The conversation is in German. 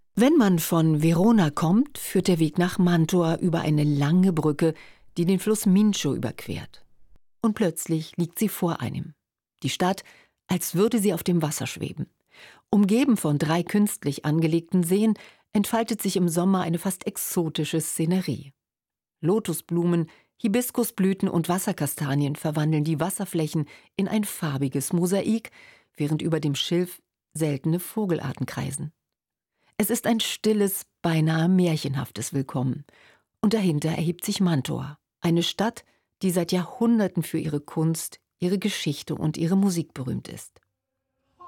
Wenn man von Verona kommt, führt der Weg nach Mantua über eine lange Brücke, die den Fluss Mincio überquert. Und plötzlich liegt sie vor einem. Die Stadt, als würde sie auf dem Wasser schweben. Umgeben von 3 künstlich angelegten Seen entfaltet sich im Sommer eine fast exotische Szenerie. Lotusblumen, Hibiskusblüten und Wasserkastanien verwandeln die Wasserflächen in ein farbiges Mosaik, während über dem Schilf seltene Vogelarten kreisen. Es ist ein stilles, beinahe märchenhaftes Willkommen. Und dahinter erhebt sich Mantua, eine Stadt, die seit Jahrhunderten für ihre Kunst, ihre Geschichte und ihre Musik berühmt ist.